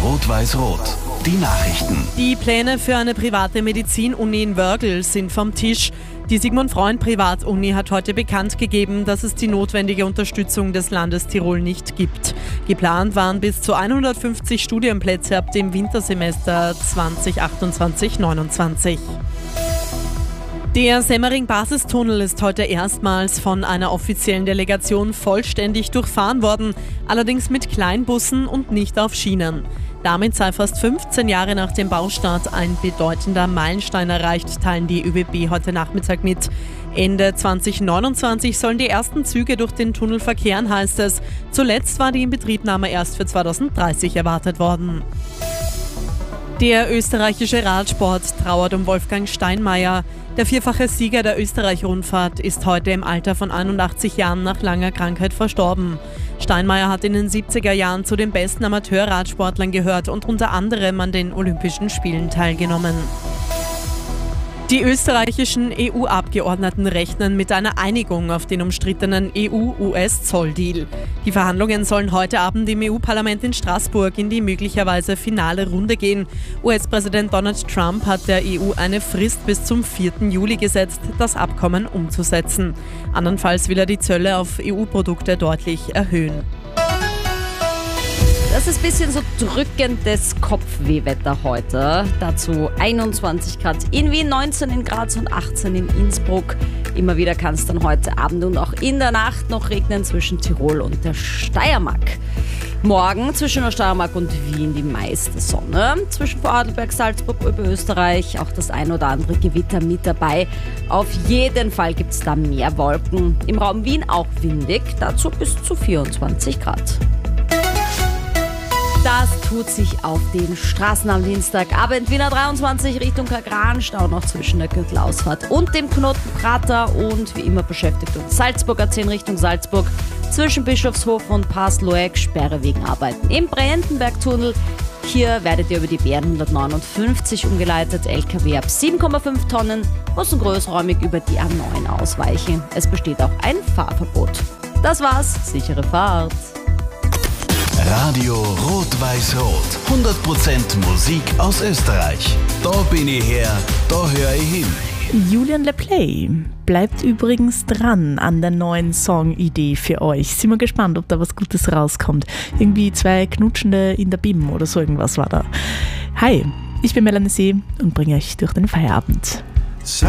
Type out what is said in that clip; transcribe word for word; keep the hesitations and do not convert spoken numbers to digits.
Rot-Weiß-Rot. Die Nachrichten. Die Pläne für eine private Medizin-Uni in Wörgl sind vom Tisch. Die Sigmund Freud Privatuni hat heute bekannt gegeben, dass es die notwendige Unterstützung des Landes Tirol nicht gibt. Geplant waren bis zu hundertfünfzig Studienplätze ab dem Wintersemester zwanzig achtundzwanzig neunundzwanzig. Der Semmering-Basistunnel ist heute erstmals von einer offiziellen Delegation vollständig durchfahren worden, allerdings mit Kleinbussen und nicht auf Schienen. Damit sei fast fünfzehn Jahre nach dem Baustart ein bedeutender Meilenstein erreicht, teilen die ÖBB heute Nachmittag mit. Ende zwanzig neunundzwanzig sollen die ersten Züge durch den Tunnel verkehren, heißt es. Zuletzt war die Inbetriebnahme erst für zweitausenddreißig erwartet worden. Der österreichische Radsport trauert um Wolfgang Steinmeier. Der vierfache Sieger der Österreich-Rundfahrt ist heute im Alter von einundachtzig Jahren nach langer Krankheit verstorben. Steinmeier hat in den siebziger Jahren zu den besten Amateurradsportlern gehört und unter anderem an den Olympischen Spielen teilgenommen. Die österreichischen E U-Abgeordneten rechnen mit einer Einigung auf den umstrittenen E U-U S-Zolldeal. Die Verhandlungen sollen heute Abend im E U-Parlament in Straßburg in die möglicherweise finale Runde gehen. U S-Präsident Donald Trump hat der E U eine Frist bis zum vierten Juli gesetzt, das Abkommen umzusetzen. Andernfalls will er die Zölle auf E U-Produkte deutlich erhöhen. Das ist ein bisschen so drückendes Kopfwehwetter heute. Dazu einundzwanzig Grad in Wien, neunzehn in Graz und achtzehn in Innsbruck. Immer wieder kann es dann heute Abend und auch in der Nacht noch regnen zwischen Tirol und der Steiermark. Morgen zwischen der Steiermark und Wien die meiste Sonne. Zwischen Vorarlberg, Salzburg, Oberösterreich auch das ein oder andere Gewitter mit dabei. Auf jeden Fall gibt es da mehr Wolken. Im Raum Wien auch windig, dazu bis zu vierundzwanzig Grad. Das tut sich auf den Straßen am Dienstagabend. Wiener dreiundzwanzig Richtung Kagran, Stau noch zwischen der Gürtelausfahrt und dem Knoten Prater und wie immer beschäftigt uns Salzburger zehn Richtung Salzburg. Zwischen Bischofshof und Pasloeck Sperre wegen Arbeiten im Brandenberg-Tunnel. Hier werdet ihr über die B R hundertneunundfünfzig umgeleitet, L K W ab sieben Komma fünf Tonnen, müssen großräumig über die A neun ausweichen. Es besteht auch ein Fahrverbot. Das war's, sichere Fahrt. Radio Rot-Weiß-Rot. hundert Prozent Musik aus Österreich. Da bin ich her, da höre ich hin. Julian LePlay bleibt übrigens dran an der neuen Songidee für euch. Sind wir gespannt, ob da was Gutes rauskommt. Irgendwie zwei Knutschende in der B I M oder so irgendwas war da. Hi, ich bin Melanie See und bringe euch durch den Feierabend.